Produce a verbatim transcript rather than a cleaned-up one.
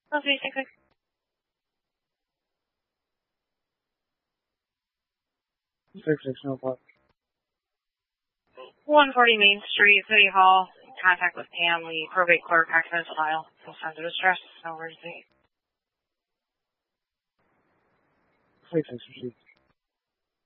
Okay, six six. Six six, no problem. one forty Main Street, City Hall. Contact with Pam Lee, probate clerk, accidental file. Sensitive distress, no emergency. Six six, proceed.